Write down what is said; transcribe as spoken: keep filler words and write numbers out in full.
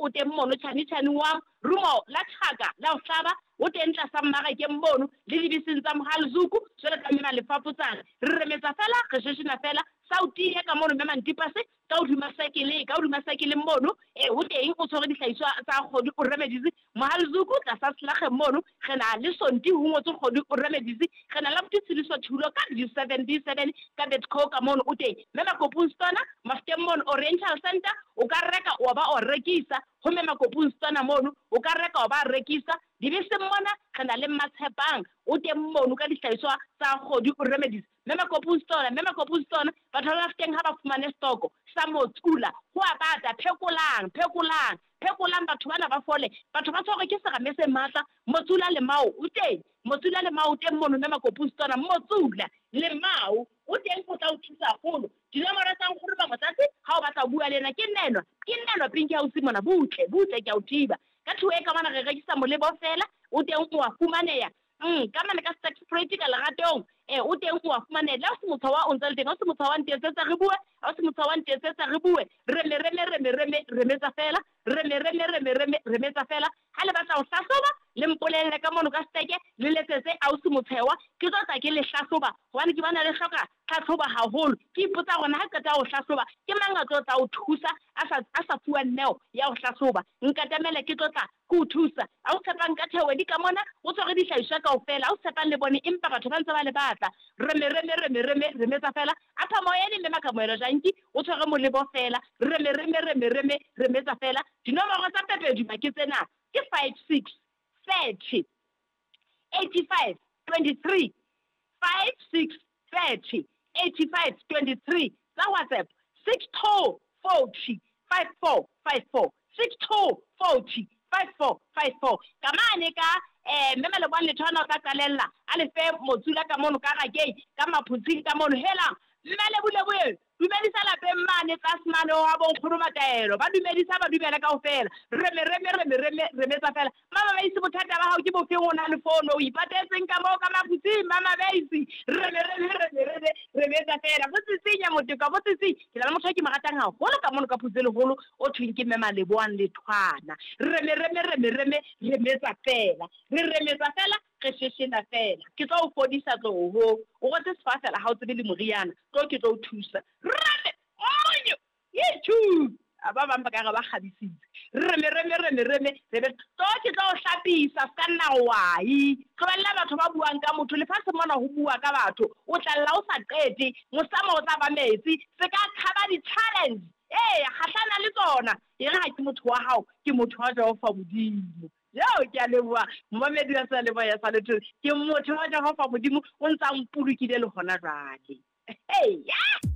o teng mono tshani tshani wa rumo la tlhaka la o hlaba o teng tla sa mmaga ke mmono le dibiseng tsa Mogalazuku jwale ka mema lefapotsana re remetsa fela re sheshina fela sauti ya ka mono mema ntipase ka hodima sakele ka hodima sakele mmono e o teng o tshwere dihlahiswa tsa kgodi o remedizi Mogalazuku tla sa slage mmono re na le sonti ho ngotse kgodi o remedizi re na la botshediso thulo ka di seven D seven ka Betco ka mono o teng mema Kopungstona Maskemmon Oriental Center o ka reka o ba o rekisa ho mema Kopungstona mono o ka reka o ba rekisa dibese mona re na le Matshepang o teng mono ka dihlahiswa tsa kgodi o remedizi mema Kopungstona mema Kopungstona batho ba teng ha ba fumane stoko sa motsula ho a bata phekolang phekolang phekolang batho bana ba fole batho ba tshware ke serame se matla motsula le mao o teng motsula le mao teng mono mema Kopungstona motsula le mao o teng go tla o thusa golo dinomoro tsa go ruba motsatsi ha o batla bua lena ke nnenwa ke nnenwa Pinki ya o simona butle butle ke a o thiba ka thuwe ka mana re rekisa molebo fela o teng o a fumaneya mm ka mana ka tax rate ka legatong eh o teng o a fumaneya la se motho wa o ntse le teng o se motho wa ntetsetsa re bue o se motho wa ntetsetsa re bue re me re me re me re me re metsa fela re me re me re me re me re metsa fela ha le batla o hlahloba le mpolelle ka mono ka steke le letsetse a o se mothewa ke tsotsa ke le hlahloba hobane ke bana le hloka hlahloba haholo ke ipotsa gona ha qeta o hlahloba ke manga tsotsa o thusa a sa a sa fuwa neo ya o hlahloba nka tamela ke tsotsa go thusa a o tshepang ka thewe di ka mona o tsore di hlahiswa ka ofela a o tshepang le bone empa batho ba ntse ba le batla re me re me re me re me re metsa fela a pha moya le mema ka moelo janki o tshore molebo fela re me re me re me re me re metsa fela dinomoro tsa pepe di ba ke tsena ke five six thirty eighty-five twenty-three five six thirty eighty-five twenty-three tsa WhatsApp six two forty five four five four six two forty five four five four kamane ka eh mema le bone le thona ka qalella a le fe motsula ka mono ka gakei ka maphutsing ka mono hela mme le bule bue dumedisa la pe mane tsa smane wa bo khuruma taelo ba dumedisa ba dumela ka ofela re me re me re me re me re metsa fela mama ba ise bothata ba hao ke bo feng ona le fono o ipatetseng ka mo ka maphutsing mama ba ise re me re me re me re me re metsa fela bo tsitsinya motho ka bo tsitsi ke la motho ke magatang ha holo ka mono ka phutsele holo o thweng ke mema le boan le thwana re me re me re me re me re metsa fela re re metsa fela ke sheshena fela ke tlo o fodisa tlo ho o go tse sefafela ha o tsebe le moriana tlo ke tlo o thusa rame onyo yetu aba bamba ka ga ba khabisitse re me re me re me re me re tlo ke tlo o hlapisa ska nna wai go balla batho ba buang ka motho le fa se mona ho bua ka batho o tlalla o sa qete mosamo o tla ba metsi se ka khaba di challenge eh khahlana le tsona e re ha ke motho wa hao ke motho wa Jehova modimo yao ke a leboa mmamedi wa sa leboa ya sa le ke motho wa Jehova modimo o ntsa mpulukile le gona jwale hey ya